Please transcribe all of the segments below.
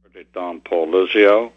birthday Don Paul Lizio,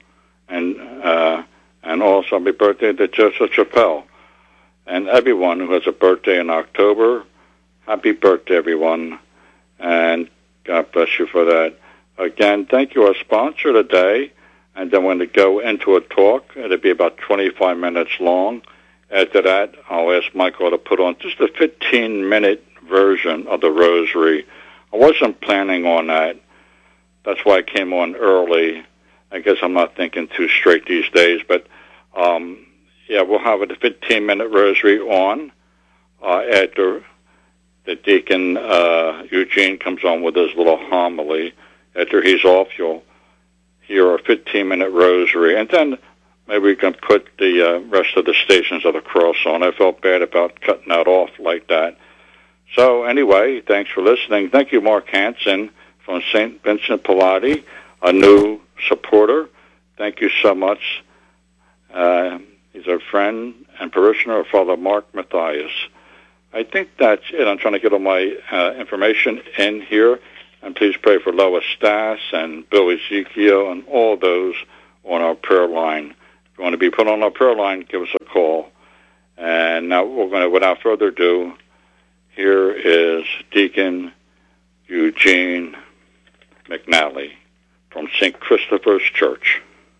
and also happy birthday to Joseph Chappelle. And everyone who has a birthday in October, happy birthday, everyone. And God bless you for that. Again, thank you, our sponsor today. And then we're going to go into a talk. It'll be about 25 minutes long. After that, I'll ask Michael to put on just a 15-minute version of the Rosary. I wasn't planning on that. That's why I came on early. I guess I'm not thinking too straight these days. But, we'll have a 15-minute Rosary on after the Deacon Eugene comes on with his little homily. After he's off, you'll hear a 15-minute Rosary. And then maybe we can put the rest of the Stations of the Cross on. I felt bad about cutting that off like that. So anyway, thanks for listening. Thank you, Mark Hansen from St. Vincent Pallotti, a new supporter. Thank you so much. He's a friend and parishioner of Father Mark Matthias. I think that's it. I'm trying to get all my information in here. And please pray for Lois Stass and Bill Ezekiel and all those on our prayer line. If you want to be put on our prayer line, give us a call. And now we're going to, without further ado, here is Deacon Eugene McNally from St. Christopher's Church.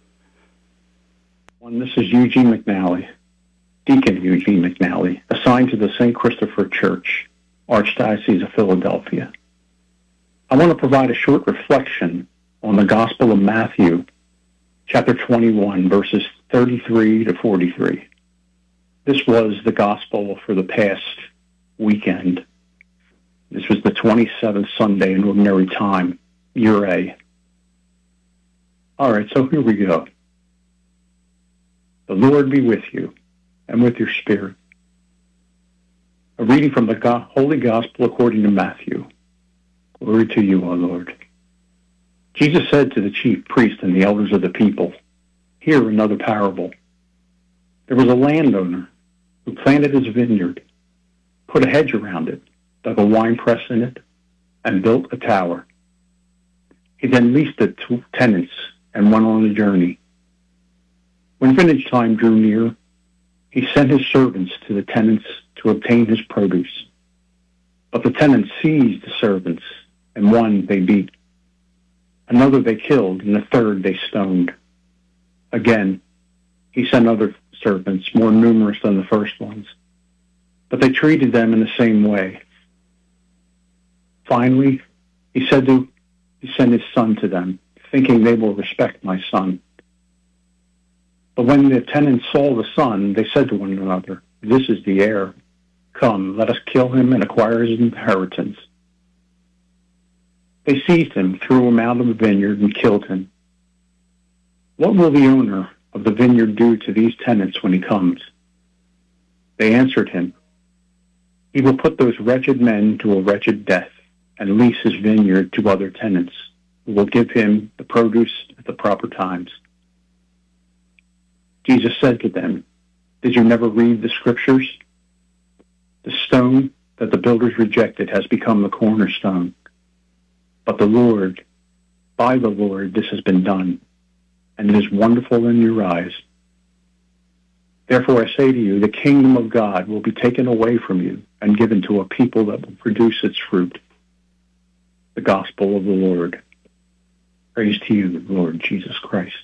This is Eugene McNally, Deacon Eugene McNally, assigned to the St. Christopher Church, Archdiocese of Philadelphia. I want to provide a short reflection on the Gospel of Matthew, chapter 21, verses 33 to 43. This was the Gospel for the past weekend. This was the 27th Sunday in Ordinary Time, Year A. All right, so here we go. The Lord be with you and with your spirit. A reading from the Holy Gospel according to Matthew. Glory to you, O Lord. Jesus said to the chief priests and the elders of the people, "Hear another parable. There was a landowner who planted his vineyard, put a hedge around it, dug a winepress in it, and built a tower. He then leased it to tenants and went on a journey. When vintage time drew near, he sent his servants to the tenants to obtain his produce. But the tenants seized the servants, and one they beat. Another they killed, and the third they stoned. Again, he sent other servants, more numerous than the first ones, but they treated them in the same way. Finally, he sent his son to them, thinking they will respect my son. But when the tenants saw the son, they said to one another, 'This is the heir. Come, let us kill him and acquire his inheritance.' They seized him, threw him out of the vineyard, and killed him. What will the owner of the vineyard do to these tenants when he comes?" They answered him, "He will put those wretched men to a wretched death and lease his vineyard to other tenants who will give him the produce at the proper times." Jesus said to them, "Did you never read the Scriptures? The stone that the builders rejected has become the cornerstone. But by the Lord, this has been done, and it is wonderful in your eyes. Therefore I say to you, the kingdom of God will be taken away from you and given to a people that will produce its fruit." The Gospel of the Lord. Praise to you, Lord Jesus Christ.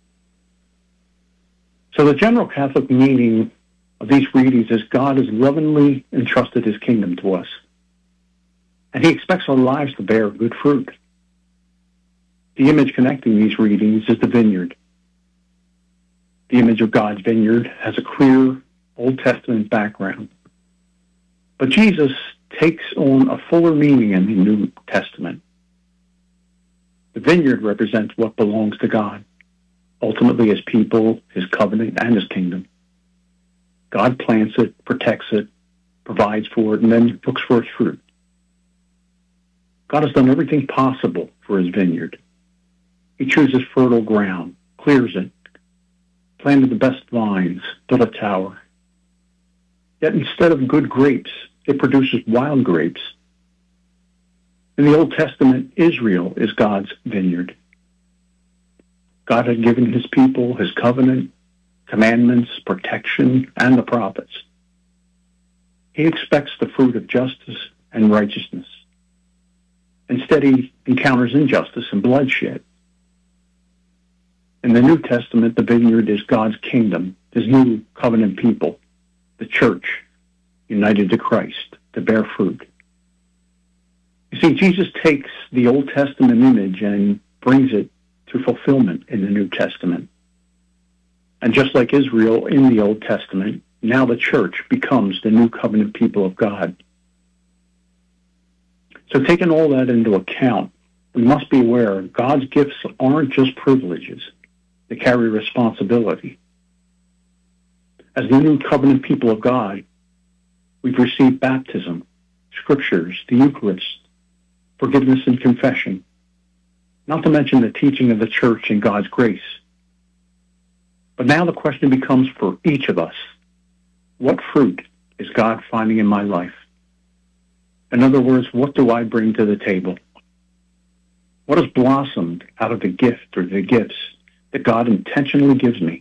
So the general Catholic meaning of these readings is God has lovingly entrusted his kingdom to us, and he expects our lives to bear good fruit. The image connecting these readings is the vineyard. The image of God's vineyard has a clear Old Testament background, but Jesus takes on a fuller meaning in the New Testament. The vineyard represents what belongs to God, ultimately his people, his covenant, and his kingdom. God plants it, protects it, provides for it, and then looks for its fruit. God has done everything possible for his vineyard. He chooses fertile ground, clears it, planted the best vines, built a tower. Yet instead of good grapes, it produces wild grapes. In the Old Testament, Israel is God's vineyard. God had given his people his covenant, commandments, protection, and the prophets. He expects the fruit of justice and righteousness. Instead, he encounters injustice and bloodshed. In the New Testament, the vineyard is God's kingdom, his new covenant people, the church, united to Christ, to bear fruit. You see, Jesus takes the Old Testament image and brings it to fulfillment in the New Testament. And just like Israel in the Old Testament, now the church becomes the new covenant people of God. So taking all that into account, we must be aware God's gifts aren't just privileges. They carry responsibility. As the new covenant people of God, we've received baptism, scriptures, the Eucharist, forgiveness and confession, not to mention the teaching of the church and God's grace. But now the question becomes for each of us, what fruit is God finding in my life? In other words, what do I bring to the table? What has blossomed out of the gift or the gifts that God intentionally gives me?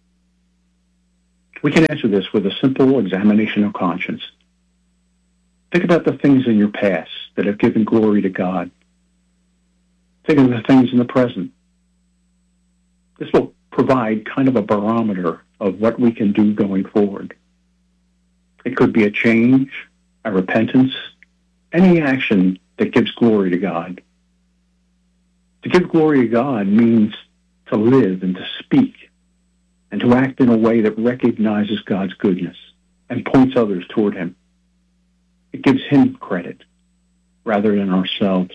We can answer this with a simple examination of conscience. Think about the things in your past that have given glory to God. Think of the things in the present. This will provide kind of a barometer of what we can do going forward. It could be a change, a repentance, any action that gives glory to God. To give glory to God means to live and to speak and to act in a way that recognizes God's goodness and points others toward him. It gives him credit rather than ourselves.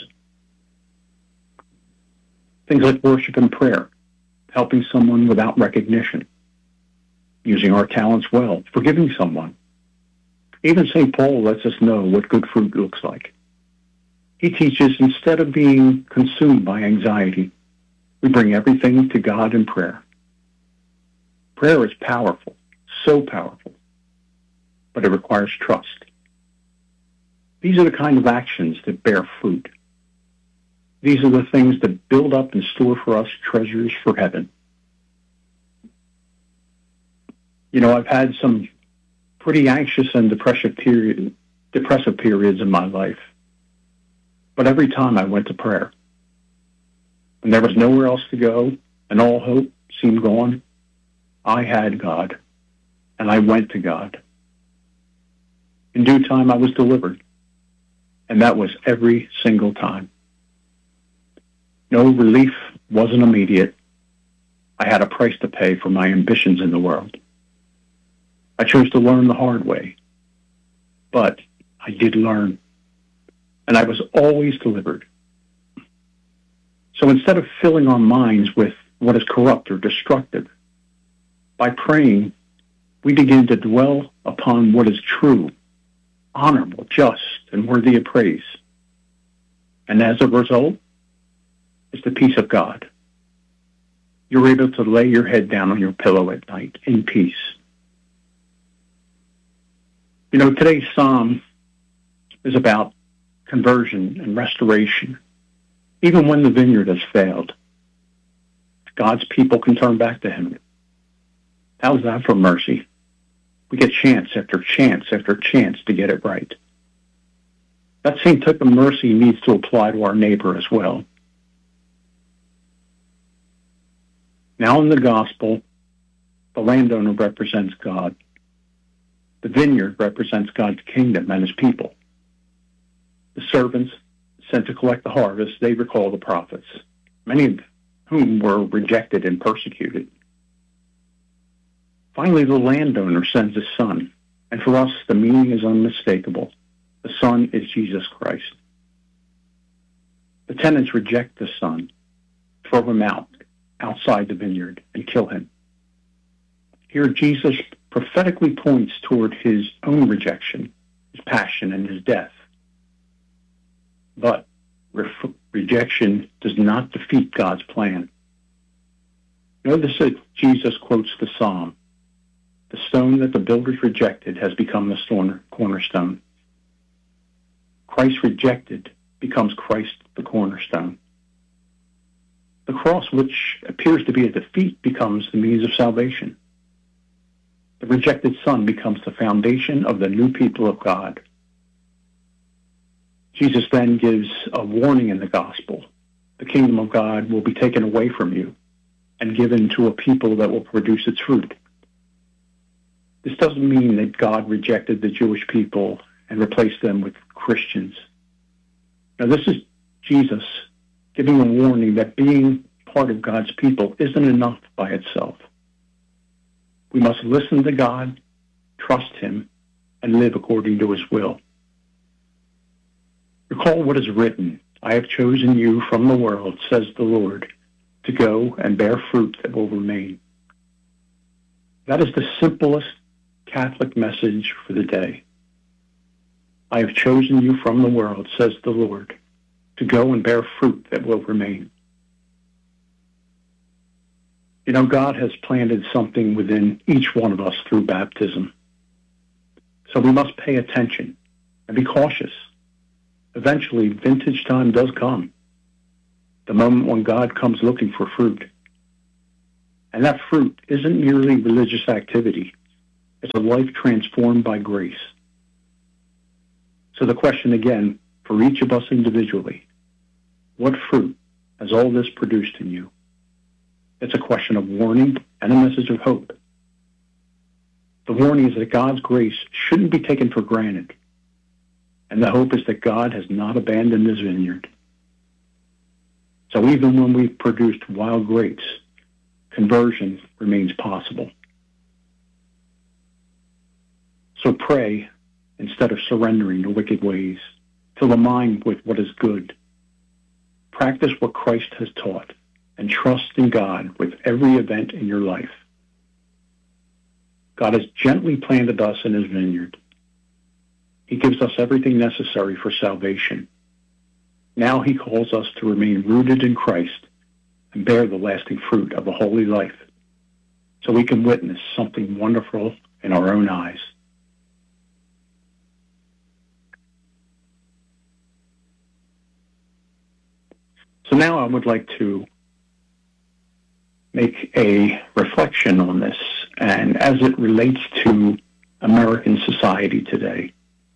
Things like worship and prayer, helping someone without recognition, using our talents well, forgiving someone. Even St. Paul lets us know what good fruit looks like. He teaches instead of being consumed by anxiety, we bring everything to God in prayer. Prayer is powerful, so powerful, but it requires trust. These are the kind of actions that bear fruit. These are the things that build up and store for us treasures for heaven. You know, I've had some pretty anxious and depressive periods in my life. But every time I went to prayer, and there was nowhere else to go, and all hope seemed gone, I had God, and I went to God. In due time, I was delivered, and that was every single time. No, relief wasn't immediate. I had a price to pay for my ambitions in the world. I chose to learn the hard way, but I did learn, and I was always delivered. So instead of filling our minds with what is corrupt or destructive, by praying, we begin to dwell upon what is true, honorable, just, and worthy of praise. And as a result, it's the peace of God. You're able to lay your head down on your pillow at night in peace. You know, today's psalm is about conversion and restoration. Even when the vineyard has failed, God's people can turn back to him. How's that for mercy? We get chance after chance after chance to get it right. That same type of mercy needs to apply to our neighbor as well. Now in the gospel, the landowner represents God. The vineyard represents God's kingdom and his people. The servants sent to collect the harvest, they recall the prophets, many of whom were rejected and persecuted. Finally, the landowner sends his son, and for us, the meaning is unmistakable. The son is Jesus Christ. The tenants reject the son, throw him outside the vineyard, and kill him. Here, Jesus prophetically points toward his own rejection, his passion, and his death. But rejection does not defeat God's plan. Notice that Jesus quotes the psalm. The stone that the builders rejected has become the cornerstone. Christ rejected becomes Christ the cornerstone. The cross, which appears to be a defeat, becomes the means of salvation. The rejected son becomes the foundation of the new people of God. Jesus then gives a warning in the gospel. The kingdom of God will be taken away from you and given to a people that will produce its fruit. This doesn't mean that God rejected the Jewish people and replaced them with Christians. Now, this is Jesus giving a warning that being part of God's people isn't enough by itself. We must listen to God, trust him, and live according to his will. Recall what is written, I have chosen you from the world, says the Lord, to go and bear fruit that will remain. That is the simplest Catholic message for the day. I have chosen you from the world, says the Lord, to go and bear fruit that will remain. You know, God has planted something within each one of us through baptism. So we must pay attention and be cautious. Eventually, vintage time does come, the moment when God comes looking for fruit. And that fruit isn't merely religious activity. It's a life transformed by grace. So the question again, for each of us individually, what fruit has all this produced in you? It's a question of warning and a message of hope. The warning is that God's grace shouldn't be taken for granted. And the hope is that God has not abandoned his vineyard. So even when we've produced wild grapes, conversion remains possible. So pray instead of surrendering to wicked ways. Fill the mind with what is good. Practice what Christ has taught and trust in God with every event in your life. God has gently planted us in his vineyard. He gives us everything necessary for salvation. Now he calls us to remain rooted in Christ and bear the lasting fruit of a holy life so we can witness something wonderful in our own eyes. So now I would like to make a reflection on this, and as it relates to American society today.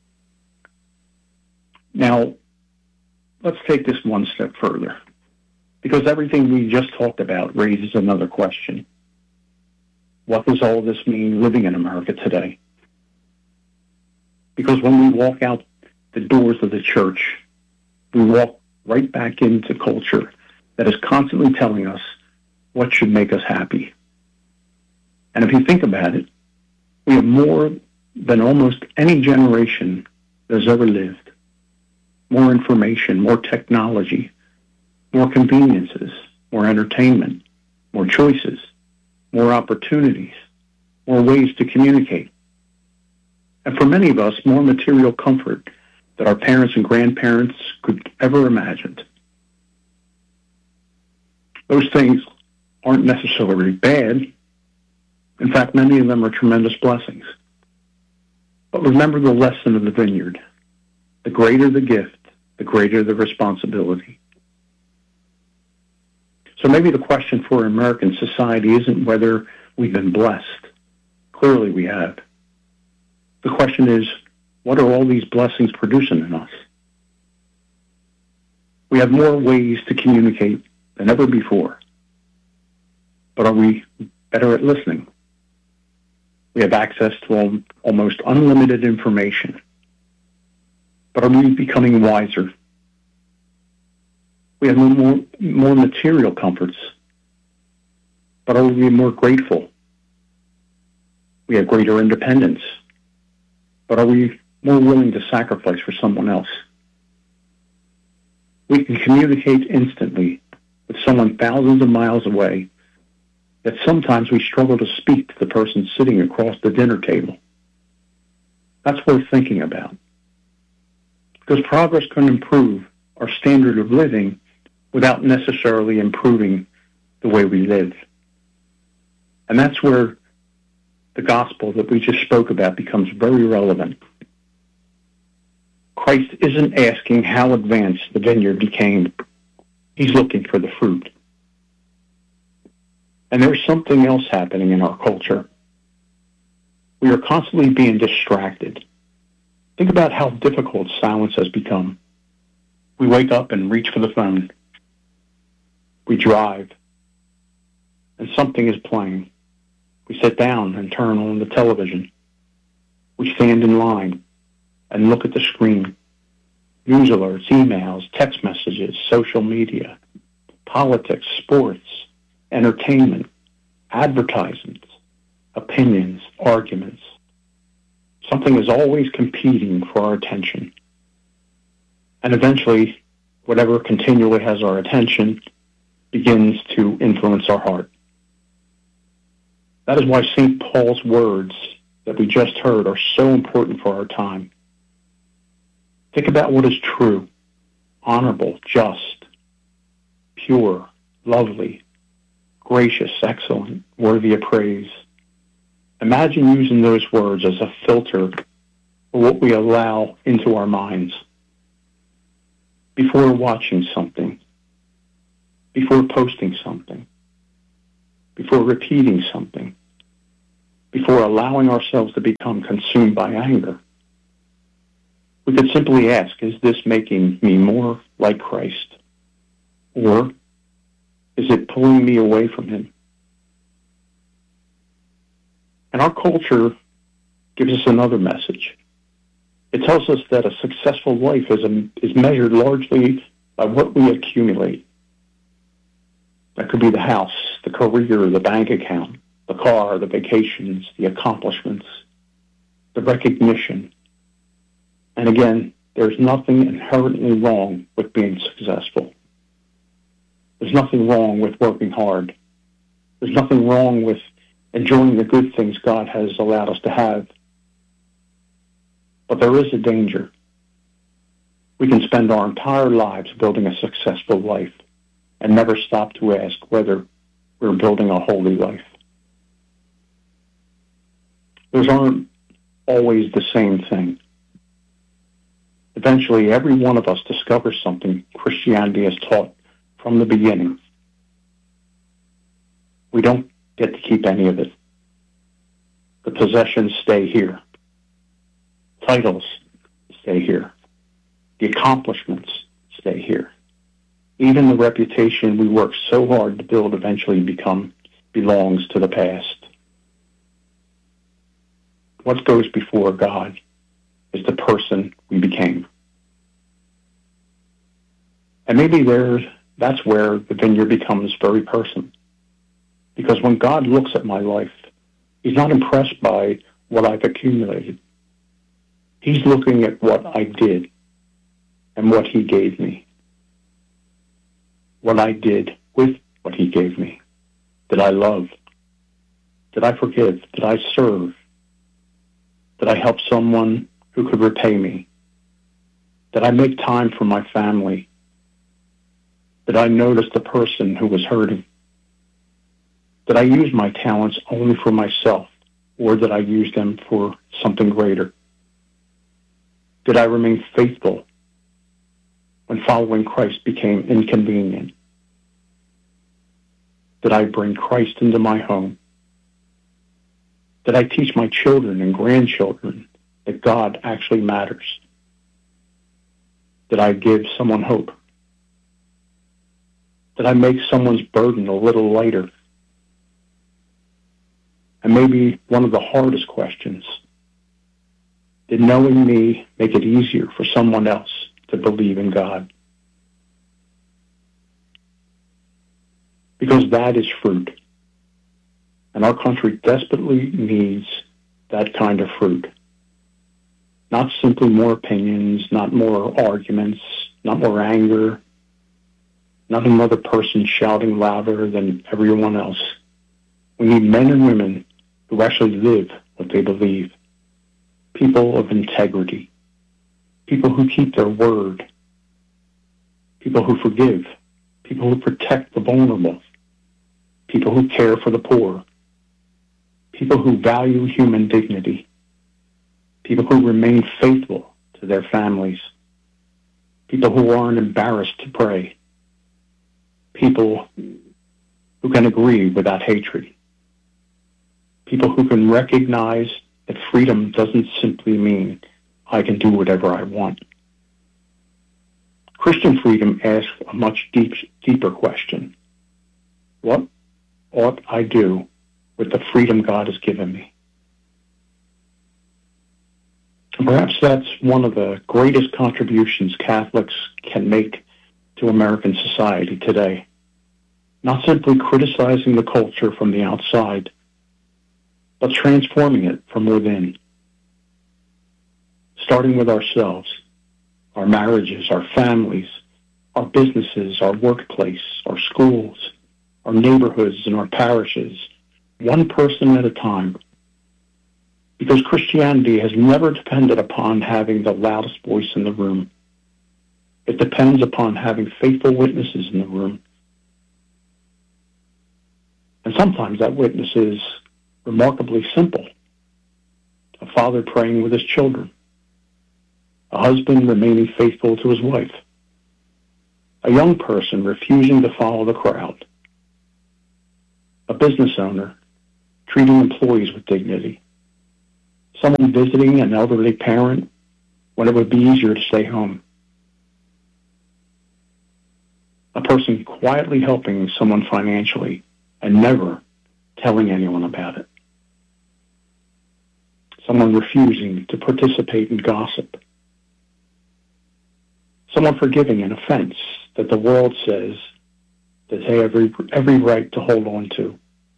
Now, let's take this one step further, because everything we just talked about raises another question. What does all this mean living in America today? Because when we walk out the doors of the church, we walk right back into culture that is constantly telling us what should make us happy. And if you think about it, we have more than almost any generation that has ever lived. More information, more technology, more conveniences, more entertainment, more choices, more opportunities, more ways to communicate. And for many of us, more material comfort that our parents and grandparents could ever imagine. Those things aren't necessarily bad. In fact, many of them are tremendous blessings. But remember the lesson of the vineyard. The greater the gift, the greater the responsibility. So maybe the question for American society isn't whether we've been blessed. Clearly we have. The question is, what are all these blessings producing in us? We have more ways to communicate than ever before. But are we better at listening? We have access to almost unlimited information. But are we becoming wiser? We have more material comforts. But are we more grateful? We have greater independence. But are we more willing to sacrifice for someone else? We can communicate instantly with someone thousands of miles away, yet sometimes we struggle to speak to the person sitting across the dinner table. That's worth thinking about. Because progress can improve our standard of living without necessarily improving the way we live. And that's where the gospel that we just spoke about becomes very relevant. Christ isn't asking how advanced the vineyard became. He's looking for the fruit. And there's something else happening in our culture. We are constantly being distracted. Think about how difficult silence has become. We wake up and reach for the phone. We drive, and something is playing. We sit down and turn on the television. We stand in line and look at the screen. News alerts, emails, text messages, social media, politics, sports, entertainment, advertisements, opinions, arguments. Something is always competing for our attention. And eventually, whatever continually has our attention begins to influence our heart. That is why St. Paul's words that we just heard are so important for our time. Think about what is true, honorable, just, pure, lovely, gracious, excellent, worthy of praise. Imagine using those words as a filter for what we allow into our minds. Before watching something, before posting something, before repeating something, before allowing ourselves to become consumed by anger. We could simply ask, is this making me more like Christ? Or is it pulling me away from him? And our culture gives us another message. It tells us that a successful life is measured largely by what we accumulate. That could be the house, the career, the bank account, the car, the vacations, the accomplishments, the recognition. And again, there's nothing inherently wrong with being successful. There's nothing wrong with working hard. There's nothing wrong with enjoying the good things God has allowed us to have. But there is a danger. We can spend our entire lives building a successful life and never stop to ask whether we're building a holy life. Those aren't always the same thing. Eventually, every one of us discovers something Christianity has taught from the beginning. We don't get to keep any of it. The possessions stay here. Titles stay here. The accomplishments stay here. Even the reputation we work so hard to build eventually belongs to the past. What goes before God is the person we became. And maybe that's where the vineyard becomes very personal. Because when God looks at my life, he's not impressed by what I've accumulated. He's looking at what I did and what he gave me. What I did with what he gave me. Did I love? Did I forgive? Did I serve? Did I help someone who could repay me? Did I make time for my family? Did I notice the person who was hurting? Did I use my talents only for myself, or did I use them for something greater? Did I remain faithful when following Christ became inconvenient? Did I bring Christ into my home? Did I teach my children and grandchildren that God actually matters? Did I give someone hope? Did I make someone's burden a little lighter? And maybe one of the hardest questions, did knowing me make it easier for someone else to believe in God? Because that is fruit. And our country desperately needs that kind of fruit. Not simply more opinions, not more arguments, not more anger, not another person shouting louder than everyone else. We need men and women who actually live what they believe. People of integrity. People who keep their word. People who forgive. People who protect the vulnerable. People who care for the poor. People who value human dignity. People who remain faithful to their families. People who aren't embarrassed to pray. People who can agree without hatred. People who can recognize that freedom doesn't simply mean I can do whatever I want. Christian freedom asks a much deeper question. What ought I do with the freedom God has given me? And perhaps that's one of the greatest contributions Catholics can make to American society today. Not simply criticizing the culture from the outside, but transforming it from within. Starting with ourselves, our marriages, our families, our businesses, our workplace, our schools, our neighborhoods, and our parishes, one person at a time. Because Christianity has never depended upon having the loudest voice in the room. It depends upon having faithful witnesses in the room. And sometimes that witness is remarkably simple. A father praying with his children. A husband remaining faithful to his wife. A young person refusing to follow the crowd. A business owner treating employees with dignity. Someone visiting an elderly parent when it would be easier to stay home. A person quietly helping someone financially and never telling anyone about it. Someone refusing to participate in gossip. Someone forgiving an offense that the world says that they have every right to hold on to.